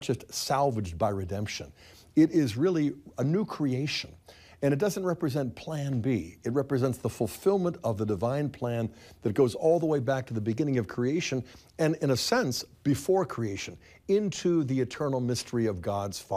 just salvaged by redemption. It is really a new creation. And it doesn't represent plan B. It represents the fulfillment of the divine plan that goes all the way back to the beginning of creation and, in a sense, before creation, into the eternal mystery of God's Father.